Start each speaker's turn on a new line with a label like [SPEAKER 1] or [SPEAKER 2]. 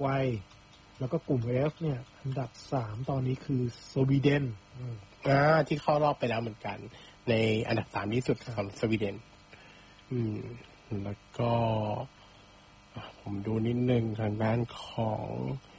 [SPEAKER 1] กวัยแล้วก็กลุ่ม F เนี่ยอันดับ3ตอนนี้คือสวีเดน
[SPEAKER 2] ที่เข้ารอบไปแล้วเหมือนกันในอันดับ3ที่สุดของสวีเดนแล้วก็ผมดูนิดนึงทางด้านของ